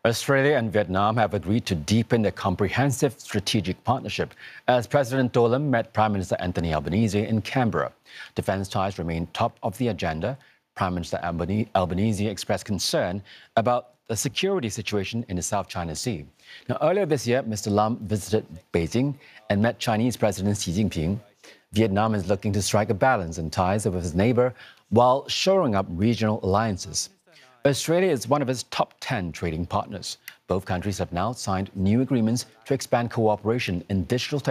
Australia and Vietnam have agreed to deepen their comprehensive strategic partnership as President Tolam met Prime Minister Anthony Albanese in Canberra. Defence ties remain top of the agenda. Prime Minister Albanese expressed concern about the security situation in the South China Sea. Now, earlier this year, Mr. Lam visited Beijing and met Chinese President Xi Jinping. Vietnam is looking to strike a balance in ties with its neighbour while shoring up regional alliances. Australia is one of its top 10 trading partners. Both countries have now signed new agreements to expand cooperation in digital technology.